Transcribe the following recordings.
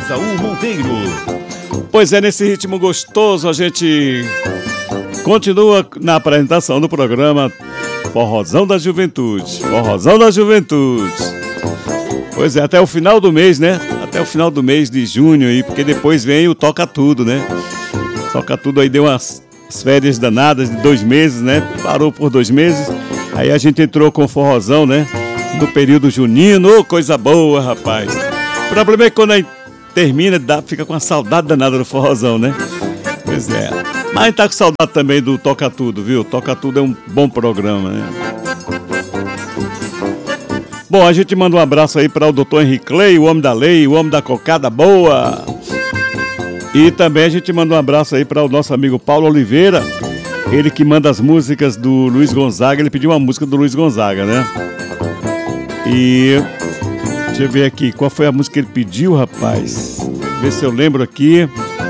Isaú Monteiro. Pois é, nesse ritmo gostoso a gente continua na apresentação do programa Forrozão da Juventude. Forrozão da Juventude. Pois é, até o final do mês, né? Até o final do mês de junho aí, porque depois vem o Toca Tudo, né? Toca Tudo aí deu umas férias danadas de 2 meses, né? Parou por 2 meses. Aí a gente entrou com o forrozão, né? No período junino. Ô, coisa boa, rapaz. O problema é que quando aí termina, fica com uma saudade danada do forrozão, né? Pois é. Mas a gente tá com saudade também do Toca Tudo, viu? Toca Tudo é um bom programa, né? Bom, a gente manda um abraço aí para o Dr. Henrique Clay, o homem da lei, o homem da cocada boa. E também a gente manda um abraço aí para o nosso amigo Paulo Oliveira, ele que manda as músicas do Luiz Gonzaga. Ele pediu uma música do Luiz Gonzaga, né? E deixa eu ver aqui, qual foi a música que ele pediu, rapaz? Ver se eu lembro aqui.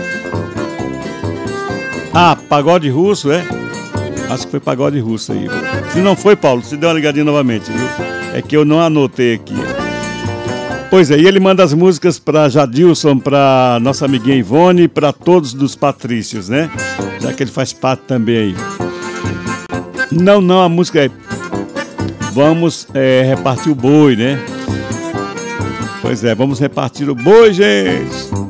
Ah, Pagode Russo, é? Acho que foi Pagode Russo aí. Se não foi, Paulo, se deu uma ligadinha novamente, viu? É que eu não anotei aqui. Pois é, e ele manda as músicas para Jadilson, para nossa amiguinha Ivone e para todos dos Patrícios, né? Já que ele faz parte também aí. Não, a música é Vamos repartir o boi, né? Pois é, vamos repartir o boi, gente!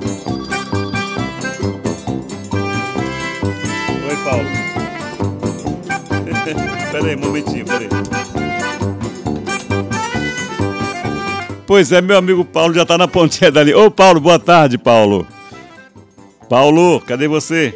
Oi, Paulo. Pera aí, um momentinho, pera aí. Pois é, meu amigo Paulo já tá na pontinha dali. Ô, Paulo, boa tarde, Paulo. Paulo, cadê você?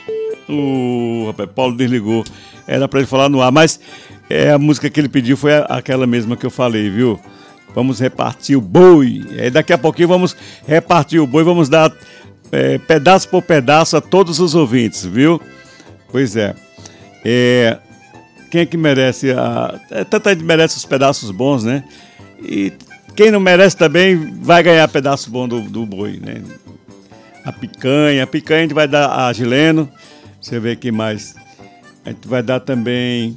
Rapaz, Paulo desligou. Era pra ele falar no ar, mas a música que ele pediu foi aquela mesma que eu falei, viu? Vamos repartir o boi. Daqui a pouquinho vamos repartir o boi, vamos dar pedaço por pedaço a todos os ouvintes, viu? Pois é. Quem é que merece? Tanta gente merece os pedaços bons, né? E quem não merece também vai ganhar pedaço bom do boi, né? A picanha a gente vai dar a Gileno. Você vê aqui mais. A gente vai dar também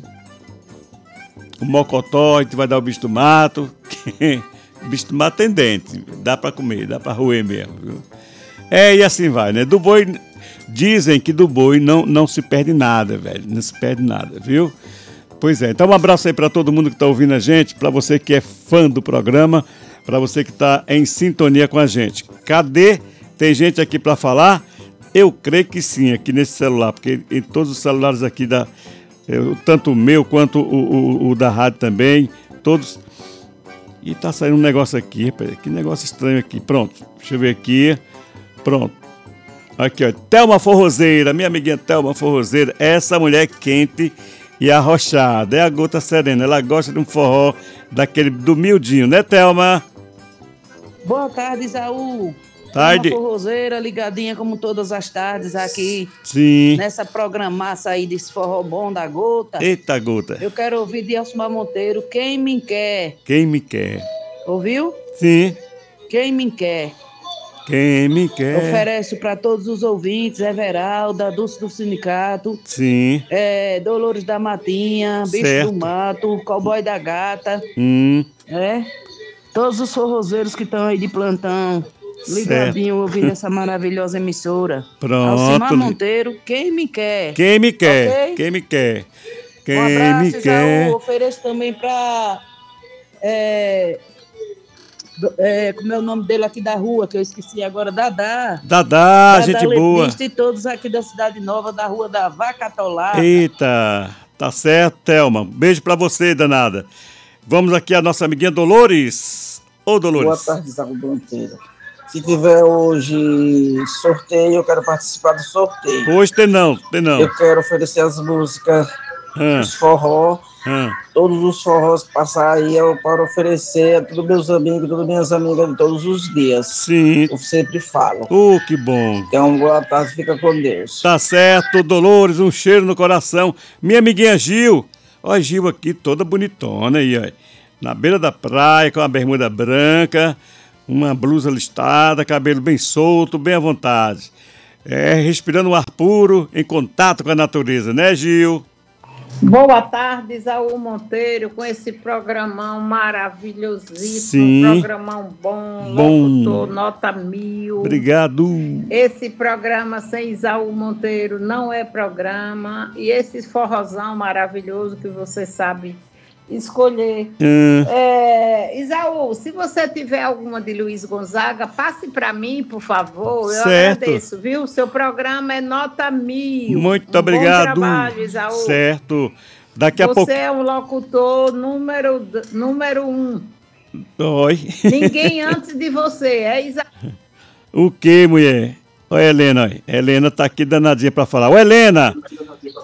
o mocotó, a gente vai dar o bicho do mato. O bicho do mato tem dente, dá pra comer, dá pra roer mesmo, viu? E assim vai, né? Do boi, dizem que do boi não se perde nada, velho. Não se perde nada, viu? Pois é, então um abraço aí para todo mundo que está ouvindo a gente, para você que é fã do programa, para você que está em sintonia com a gente. Cadê? Tem gente aqui para falar? Eu creio que sim, aqui nesse celular, porque em todos os celulares aqui, tanto o meu quanto o da rádio também, todos. E tá saindo um negócio aqui, que negócio estranho aqui. Pronto, deixa eu ver aqui. Pronto. Aqui, ó, Thelma Forrozeira, minha amiguinha Thelma Forrozeira, essa mulher quente e arrochada, é a gota serena, ela gosta de um forró daquele do miudinho, né, Thelma? Boa tarde, Isaú. Tarde. Uma forrozeira ligadinha como todas as tardes aqui. Sim. Nessa programaça aí desse forró bom da gota. Eita, gota. Eu quero ouvir de Elcimar Monteiro, Quem Me Quer. Quem me quer. Ouviu? Sim. Quem Me Quer. Quem me quer. Ofereço para todos os ouvintes, Everalda, Dulce do Sindicato. Sim. Dolores da Matinha, Bicho certo. do Mato, Cowboy da Gata. Todos os forrozeiros que estão aí de plantão, ligadinho, ouvindo essa maravilhosa emissora. Pronto. Elcimar Monteiro, Quem Me Quer. Quem me quer. Okay? Quem me quer. Quem Um abraço, me quer. Isaú. Ofereço também para... como é o nome dele aqui da rua, que eu esqueci agora, Dadá, gente boa. E todos aqui da Cidade Nova, da rua da Vaca Atolada. Eita, tá certo, Thelma. Beijo pra você, danada. Vamos aqui a nossa amiguinha Dolores. Ô, Dolores. Boa tarde, Isaú Monteiro. Se tiver hoje sorteio, eu quero participar do sorteio. Hoje tem não. Eu quero oferecer as músicas, os forró. Todos os forrós que passar aí eu para oferecer a todos meus amigos, todas minhas amigas de todos os dias. Sim. Eu sempre falo. Que bom. Então, boa tarde, fica com Deus. Tá certo, Dolores, um cheiro no coração. Minha amiguinha Gil. Olha a Gil aqui, toda bonitona aí, ó. Na beira da praia, com uma bermuda branca, uma blusa listada, cabelo bem solto, bem à vontade. Respirando um ar puro, em contato com a natureza, né, Gil? Boa tarde, Isaú Monteiro, com esse programão maravilhosíssimo. Sim. Programão bom, locutor, nota 1000. Obrigado. Esse programa sem Isaú Monteiro não é programa. E esse forrozão maravilhoso que você sabe escolher. Isaú, se você tiver alguma de Luiz Gonzaga, passe para mim, por favor. Eu agradeço, viu? Seu programa é nota 1000. Muito obrigado. Bom trabalho, Isaú. Certo. Daqui a pouco. Você é um locutor número 1. Oi. Ninguém antes de você, é Isaú. O que, mulher? Olha, Helena, Helena tá aqui danadinha para falar. Ô, Helena,